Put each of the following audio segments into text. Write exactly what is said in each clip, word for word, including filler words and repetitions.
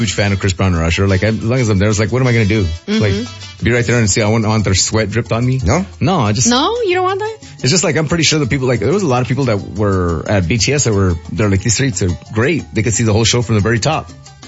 huge fan of Chris Brown or Usher. Like, as long as I'm there, it's like, what am I going to do? Mm-hmm. Like, be right there and see, I want, I want their sweat dripped on me? No? No, I just... No? You don't want that? It's just like, I'm pretty sure the people, like, there was a lot of people that were at B T S that were, they're like, these streets are great. They could see the whole show from the very top.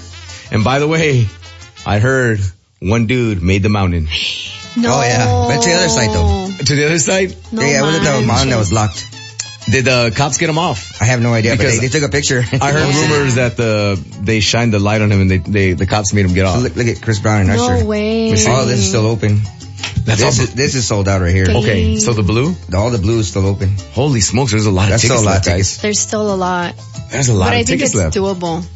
And by the way, I heard one dude made the mountain. No. Oh, yeah. But to the other side, though. To the other side? No, yeah, it was the mountain that was locked. Did the cops get him off? I have no idea, Because but they, they took a picture. I heard Yeah. rumors that the they shined the light on him and they, they the cops made him get off. So look, look at Chris Brown and Usher. No way. All this is still open. That's this, all, is, this is sold out right here. Dang. okay, so the blue? All the blue is still open. Holy smokes, there's a lot That's of tickets still a lot left, of guys. tickets. There's still a lot. There's a lot But of I think tickets it's left.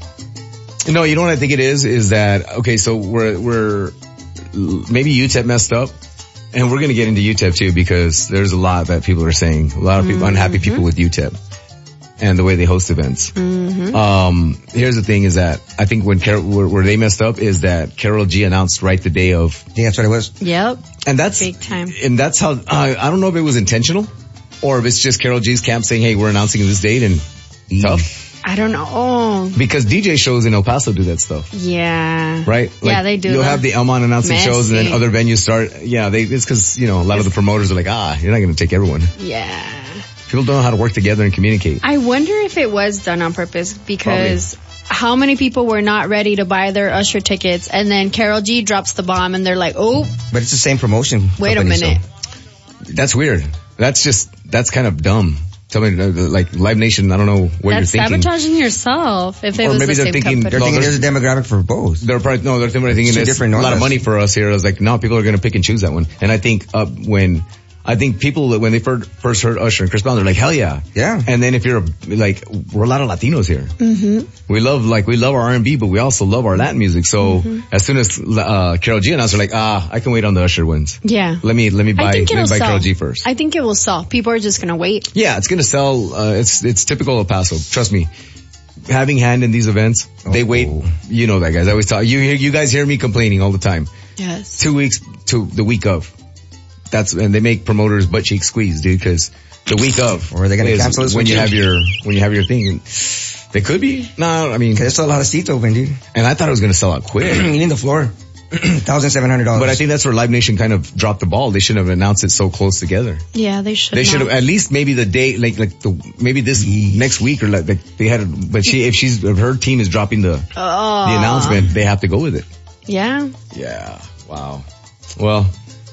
doable. No, you know what I think it is? Is that, okay, so we're, we're, maybe U T E P messed up. And we're going to get into U T E P too because there's a lot that people are saying. A lot of people, mm-hmm. unhappy people with U T E P and the way they host events. Mm-hmm. Um, here's the thing is that I think when Carol, where, where they messed up is that Karol G announced right the day of. Yeah, that's what it was. Yep. And that's, big time. And that's how, uh, I don't know if it was intentional or if it's just Karol G's camp saying, hey, we're announcing this date and Eve. tough. I don't know. Because D J shows in El Paso do that stuff. Yeah. Right? Like, yeah, they do. You'll that. have the Elmon announcing Messy. shows and then other venues start. Yeah, they, it's cause, you know, a lot of the promoters are like, ah, you're not going to take everyone. Yeah. People don't know how to work together and communicate. I wonder if it was done on purpose because Probably. How many people were not ready to buy their Usher tickets and then Karol G drops the bomb and they're like, oh. But it's the same promotion. Wait company, a minute. So. That's weird. That's just, that's kind of dumb. Tell me, like, Live Nation, I don't know what That's you're thinking. sabotaging yourself if it Or was maybe the they're same thinking- company. They're No, thinking there's- there's a demographic for both. They're probably, no, they're thinking, Two it's different a lot of Northwest. money for us here. I was like, no, people are going to pick and choose that one. And I think, uh, when, I think people, when they first, first heard Usher and Chris Brown, they're like, hell yeah. Yeah. And then if you're, a, like, we're a lot of Latinos here. Mm-hmm. We love, like, we love our R and B, but we also love our Latin music. So Mm-hmm. as soon as, uh, Karol G announced, they're like, ah, I can wait on the Usher wins. Yeah. Let me, let me buy, I think let me it'll buy sell. Karol G first. I think it will sell. People are just going to wait. Yeah, it's gonna sell, uh, it's, it's typical of Paso. Trust me. Having hand in these events, Oh. they wait, you know that guys. I always tell you, you guys hear me complaining all the time. Yes. Two weeks to the week of. That's, and they make promoters butt cheek squeeze, dude, cause the week of. Or are they gonna is cancel this when you weekend? have your, when you have your thing. They could be. No, I mean. There's still a lot of seats open, dude. And I thought it was gonna sell out quick. You need the floor. one thousand seven hundred dollars. But I think that's where Live Nation kind of dropped the ball. They shouldn't have announced it so close together. Yeah, they should They should have not. at least maybe the day, like like the maybe this next week or like, like they had. A, but she if she's if her team is dropping the Oh. the announcement, they have to go with it. Yeah. Yeah. Wow. Well,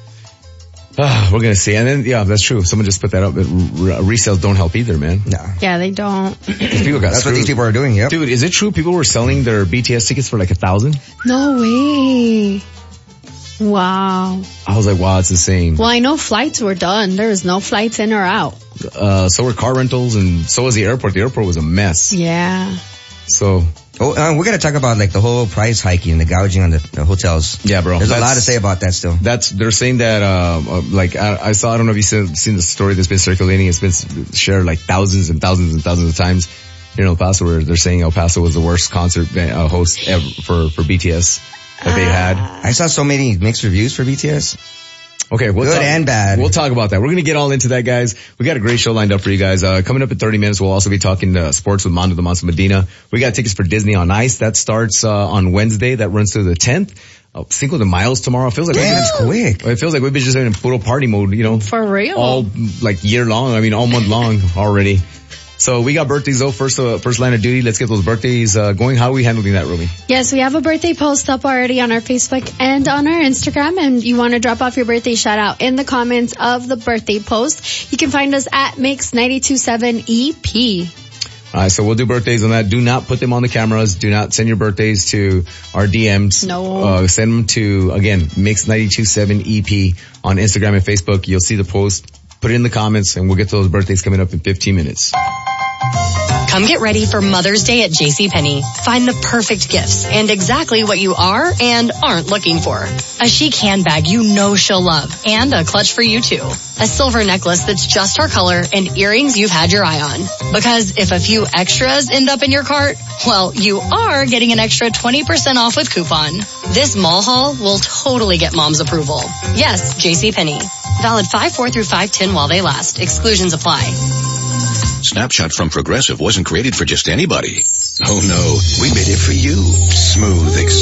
uh, we're gonna see. And then yeah, that's true. Someone just put that up. But re- resales don't help either, man. Nah. Yeah, they don't. People got That's screwed. what these people are doing, yep. Dude, is it true people were selling their B T S tickets for like a thousand? No way. Wow. I was like, wow, it's insane. Well, I know flights were done. There was no flights in or out. Uh, so were car rentals and so was the airport. The airport was a mess. Yeah. So Oh, uh, we're gonna talk about like the whole price hiking and the gouging on the, the hotels. yeah, bro. There's a That's- lot to say about that still. That's, they're saying that, uh, uh like, I, I saw, I don't know if you've seen, seen the story that's been circulating. It's been shared like thousands and thousands and thousands of times here in El Paso where they're saying El Paso was the worst concert uh, host ever for, for B T S that they had. I saw so many mixed reviews for B T S. Okay, we'll Good talk, and bad. We'll talk about that. We're going to get all into that, guys. We got a great show lined up for you guys. Uh, coming up in thirty minutes, we'll also be talking uh, sports with Mondo the Monster Medina. We got tickets for Disney on Ice. That starts uh, on Wednesday. That runs through the tenth. Uh, Cinco de Mayo's tomorrow. Feels like Damn, we've that's been, quick. It feels like we've been just in puro party mode, you know. For real. All like year long. I mean, all month long already. So we got birthdays though. First, uh, first line of duty. Let's get those birthdays uh, going. How are we handling that, Ruby? Yes, we have a birthday post up already on our Facebook and on our Instagram, and you want to drop off your birthday shout out in the comments of the birthday post. You can find us at Mix nine two seven E P. All right, so we'll do birthdays on that. Do not put them on the cameras. Do not send your birthdays to our D Ms. No. Uh, send them to, again, Mix nine two seven E P on Instagram and Facebook. You'll see the post. Put it in the comments, and we'll get to those birthdays coming up in fifteen minutes. Come get ready for Mother's Day at JCPenney. Find the perfect gifts and exactly what you are and aren't looking for. A chic handbag you know she'll love and a clutch for you too. A silver necklace that's just her color and earrings you've had your eye on. Because if a few extras end up in your cart, well, you are getting an extra twenty percent off with coupon. This mall haul will totally get mom's approval. Yes, JCPenney. Valid five four through five ten while they last. Exclusions apply. Snapshot from Progressive wasn't created for just anybody. Oh no, we made it for you. Smooth,